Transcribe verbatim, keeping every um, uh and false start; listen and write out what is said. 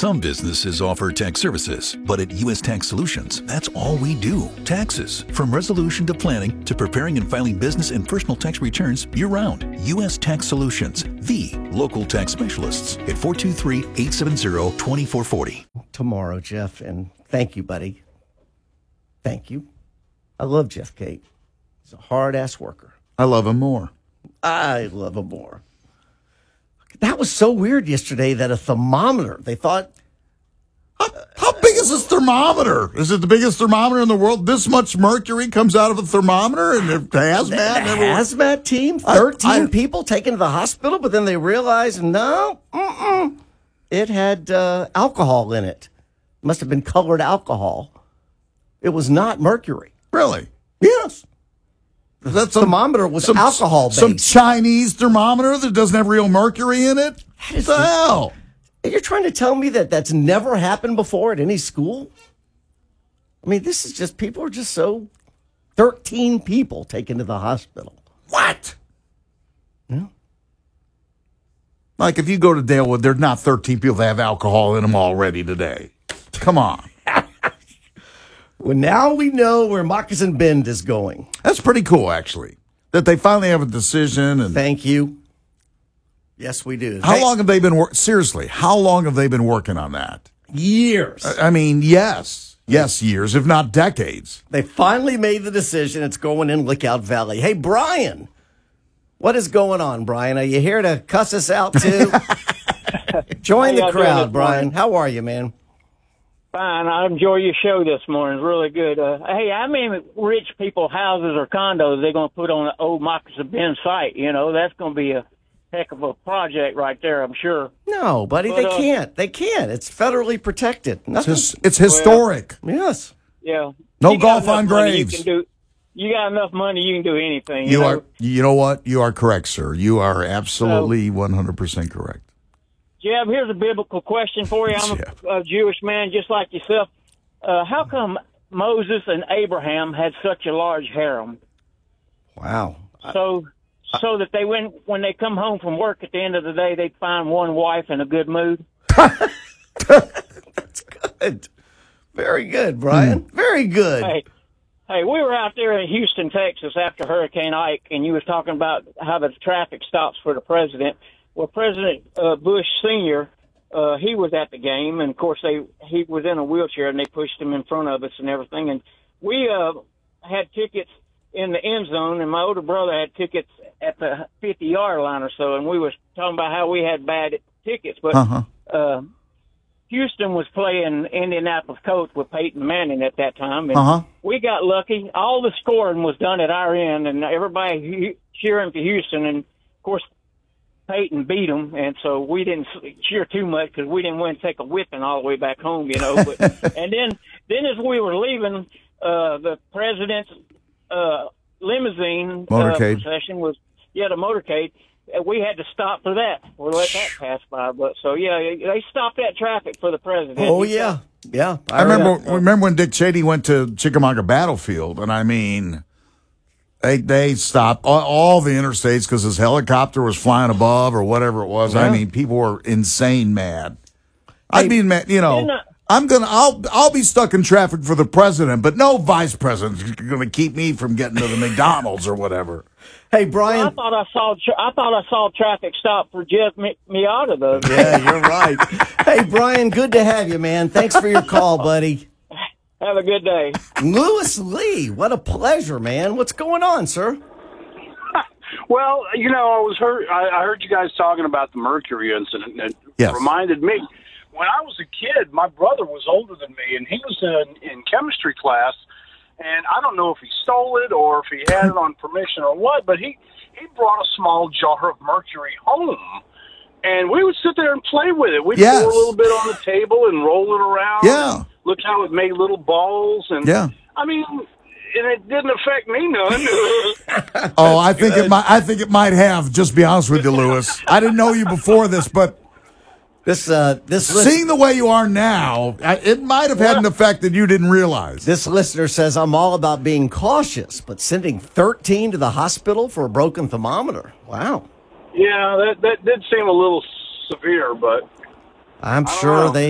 Some businesses offer tax services, but at U S Tax Solutions, that's all we do. Taxes. From resolution to planning to preparing and filing business and personal tax returns year-round. U S Tax Solutions, the local tax specialists at four two three, eight seven zero, two four four zero. Tomorrow, Jeff, and thank you, buddy. Thank you. I love Jeff Cate. He's a hard-ass worker. I love him more. I love him more. That was so weird yesterday that a thermometer, they thought... How, how big is this thermometer? Is it the biggest thermometer in the world? This much mercury comes out of a thermometer and the hazmat? The never... hazmat team, thirteen I, I, people taken to the hospital, but then they realized, no, mm-mm, it had uh, alcohol in it. Must have been colored alcohol. It was not mercury. Really? Yes. That thermometer was some, alcohol-based. Some Chinese thermometer that doesn't have real mercury in it? What the hell? You're trying to tell me that that's never happened before at any school? I mean, this is just, people are just so, thirteen people taken to the hospital. What? Yeah. Like if you go to Dalewood, there's not thirteen people that have alcohol in them already today. Come on. Well, now we know where Moccasin Bend is going. That's pretty cool, actually, that they finally have a decision. And thank you. Yes, we do. How hey, long have they been working? Seriously, how long have they been working on that? Years. I mean, yes. Yes, years, if not decades. They finally made the decision. It's going in Lookout Valley. Hey, Brian, what is going on, Brian? Are you here to cuss us out, too? Join the crowd, Brian. How are you, man? Fine. I enjoy your show this morning. It's really good. Uh, hey, how many rich people houses or condos they're going to put on the old Moccasin Bend site? You know, that's going to be a heck of a project right there, I'm sure. No, buddy, but, they uh, can't. They can't. It's federally protected. It's, his, it's historic. Well, yes. Yeah. No golf on graves. You, can do, you got enough money, you can do anything. You, you know? are. You know what? You are correct, sir. You are absolutely so, one hundred percent correct. Jeb, here's a biblical question for you. I'm a, a Jewish man just like yourself. Uh, how come Moses and Abraham had such a large harem? Wow. So I, so that they when when they come home from work at the end of the day, they'd find one wife in a good mood? That's good. Very good, Brian. Mm. Very good. Hey, hey, we were out there in Houston, Texas after Hurricane Ike, and you was talking about how the traffic stops for the president. Well, President uh, Bush Senior, uh, he was at the game, and of course they he was in a wheelchair, and they pushed him in front of us and everything. And we uh, had tickets in the end zone, and my older brother had tickets at the fifty-yard line or so, and we was talking about how we had bad tickets. But uh-huh. uh, Houston was playing Indianapolis Colts with Peyton Manning at that time, and uh-huh. we got lucky. All the scoring was done at our end, and everybody cheering for Houston, and of course Peyton beat them, and so we didn't cheer too much because we didn't want to take a whipping all the way back home, you know. But and then, then as we were leaving, uh, the president's uh, limousine uh, procession was yeah the motorcade. We had to stop for that or let that pass by. But so yeah, they stopped that traffic for the president. Oh yeah, yeah. I, I remember. Remember when Dick Cheney went to Chickamauga Battlefield, and I mean. They they stopped all, all the interstates because his helicopter was flying above or whatever it was. Yeah. I mean, people were insane mad. Hey, I'd be mad, you know. Uh, I'm gonna I'll I'll be stuck in traffic for the president, but no vice president's gonna keep me from getting to the McDonald's or whatever. Hey, Brian, well, I thought I saw I thought I saw traffic stop for Jeff Miata though. Yeah, you're right. Hey, Brian, good to have you, man. Thanks for your call, buddy. Have a good day. Lewis Lee, what a pleasure, man. What's going on, sir? Well, you know, I was heard I heard you guys talking about the mercury incident, and it yes. reminded me. When I was a kid, my brother was older than me, and he was in, in chemistry class, and I don't know if he stole it or if he had it on permission or what, but he, he brought a small jar of mercury home, and we would sit there and play with it. We'd yes. pour a little bit on the table and roll it around. Yeah. Look how it made little balls, and yeah. I mean, and it didn't affect me none. Oh, I think good. it might. I think it might have. Just be honest with you, Lewis. I didn't know you before this, but this uh, this seeing the way you are now, it might have had an effect that you didn't realize. This listener says, "I'm all about being cautious, but sending thirteen to the hospital for a broken thermometer. Wow." Yeah, that that did seem a little severe, but I'm sure they.